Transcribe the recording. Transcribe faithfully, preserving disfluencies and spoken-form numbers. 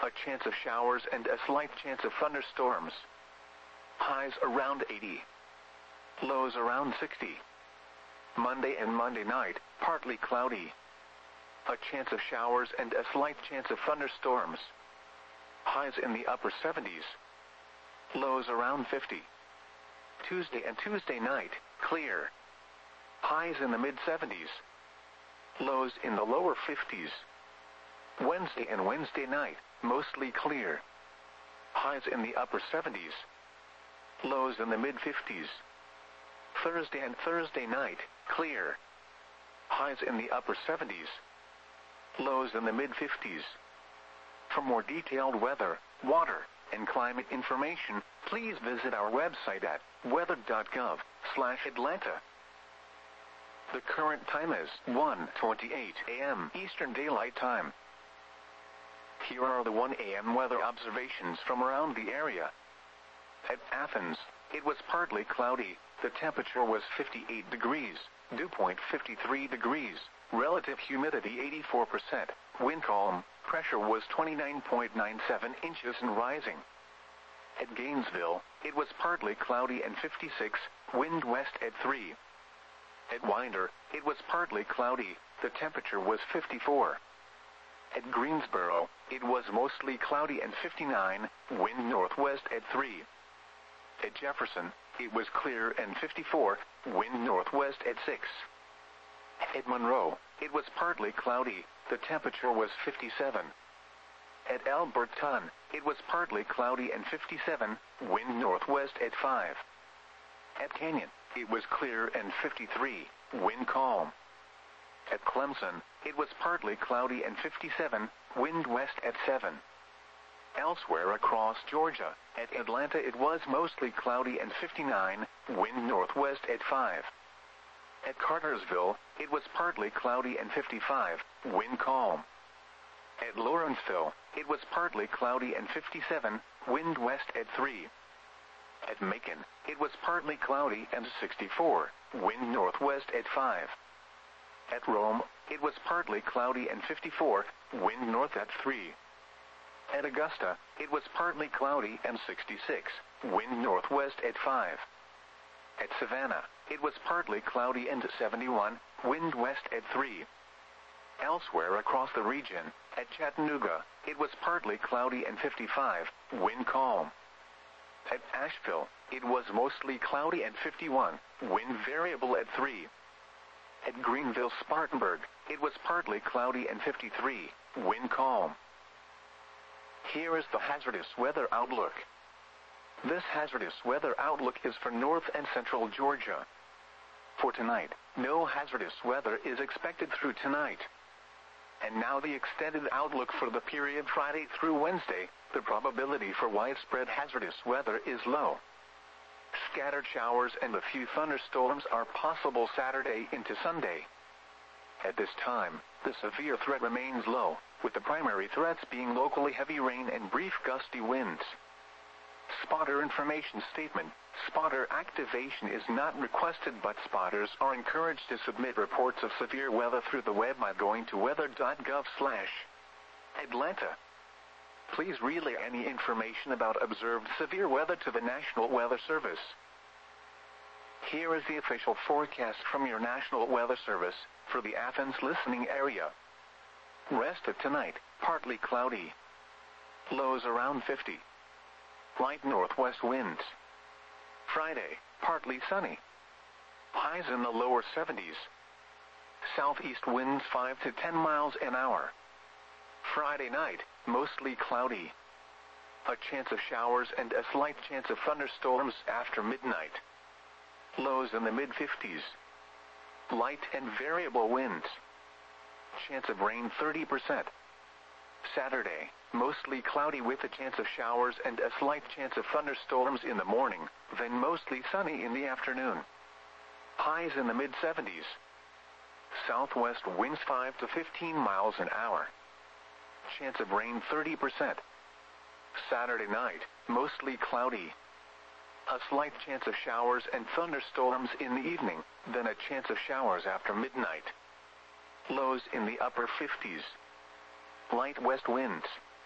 A chance of showers and a slight chance of thunderstorms. Highs around eighty. Lows around sixty. Monday and Monday night, partly cloudy. A chance of showers and a slight chance of thunderstorms. Highs in the upper seventies. Lows around fifty. Tuesday and Tuesday night, clear. Highs in the mid seventies. Lows in the lower fifties. Wednesday and Wednesday night, mostly clear. Highs in the upper seventies. Lows in the mid fifties. Thursday and Thursday night, clear. Highs in the upper seventies. Lows in the mid fifties. For more detailed weather, water, and climate information, please visit our website at weather dot gov slash Atlanta. The current time is one twenty-eight a m Eastern Daylight Time. Here are the one a m weather observations from around the area. At Athens, it was partly cloudy. The temperature was fifty-eight degrees, dew point fifty-three degrees, relative humidity eighty-four percent, wind calm, pressure was twenty-nine point nine seven inches and rising. At Gainesville, it was partly cloudy and fifty-six, wind west at three. At Winder, it was partly cloudy, the temperature was fifty-four. At Greensboro, it was mostly cloudy and fifty-nine, wind northwest at three. At Jefferson, it was clear and fifty-four, wind northwest at six. At Monroe, it was partly cloudy, the temperature was fifty-seven. At Alberton, it was partly cloudy and fifty-seven, wind northwest at five. At Canyon, it was clear and fifty-three, wind calm. At Clemson, it was partly cloudy and fifty-seven, wind west at seven. Elsewhere across Georgia, at Atlanta it was mostly cloudy and fifty-nine, wind northwest at five. At Cartersville, it was partly cloudy and fifty-five, wind calm. At Lawrenceville, it was partly cloudy and fifty-seven, wind west at three. At Macon, it was partly cloudy and sixty-four, wind northwest at five. At Rome, it was partly cloudy and fifty-four, wind north at three. At Augusta, it was partly cloudy and sixty-six, wind northwest at five. At Savannah, it was partly cloudy and seventy-one, wind west at three. Elsewhere across the region, at Chattanooga, it was partly cloudy and fifty-five, wind calm. At Asheville, it was mostly cloudy and fifty-one, wind variable at three. At Greenville-Spartanburg, it was partly cloudy and fifty-three, wind calm. Here is the hazardous weather outlook. This hazardous weather outlook is for north and central Georgia. For tonight, no hazardous weather is expected through tonight. And now the extended outlook for the period Friday through Wednesday. The probability for widespread hazardous weather is low. Scattered showers and a few thunderstorms are possible Saturday into Sunday. At this time, the severe threat remains low, with the primary threats being locally heavy rain and brief gusty winds. Spotter information statement. Spotter activation is not requested, but spotters are encouraged to submit reports of severe weather through the web by going to weather dot gov slash Atlanta. Please relay any information about observed severe weather to the National Weather Service. Here is the official forecast from your National Weather Service for the Athens listening area. Rest of tonight, partly cloudy. Lows around fifty. Light northwest winds. Friday, partly sunny. Highs in the lower seventies. Southeast winds five to ten miles an hour. Friday night, mostly cloudy. A chance of showers and a slight chance of thunderstorms after midnight. Lows in the mid fifties. Light and variable winds. Chance of rain thirty percent. Saturday, mostly cloudy with a chance of showers and a slight chance of thunderstorms in the morning, then mostly sunny in the afternoon. Highs in the mid seventies. Southwest winds five to fifteen miles an hour. Chance of rain thirty percent. Saturday night, mostly cloudy. A slight chance of showers and thunderstorms in the evening, then a chance of showers after midnight. Lows in the upper fifties. Light west winds.